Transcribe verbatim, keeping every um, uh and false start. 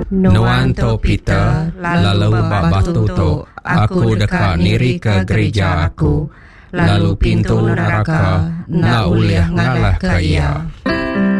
Nuan to Peter, lalu batu tu, aku dekat niri ke gereja aku, lalu pintu neraka, nak uliah ngalah ke ia.